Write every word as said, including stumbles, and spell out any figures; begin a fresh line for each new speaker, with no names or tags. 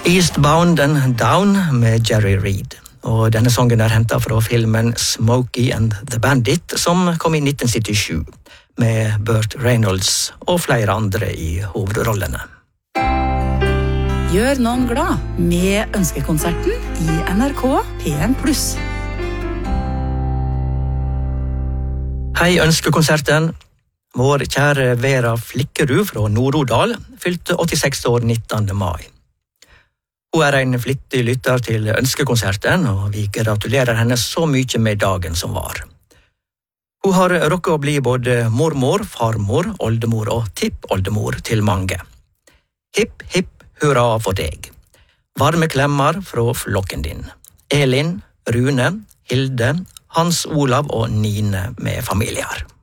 Eastbound and Down med Jerry Reed. Og denne sangen er hentet fra filmen Smokey and the Bandit, som kom i nitten syttisju, med Burt Reynolds og flere andre i hovedrollene.
Gjør noen glad med ønskekonserten i N R K P en pluss.
Hei, ønskekonserten. Vår kjære Vera Flikkerud fra Nord-Odal fylte åttiseks år nittende mai. Hun er en flittig lytter til ønskekonserten, og vi gratulerer henne så mye med dagen som var. Hun har rukket å bli både mormor, farmor, oldemor og tippoldemor til mange. Hipp, hipp, hurra for deg. Varme klemmer fra flokken din. Elin, Rune, Hilde, Hans Olav og Nine med familier.